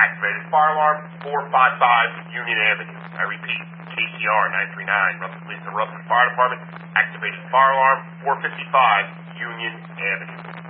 Activated fire alarm 455 Union Avenue. I repeat, KCR 939, the Rutland Fire Department. Activated fire alarm 455 Union Avenue.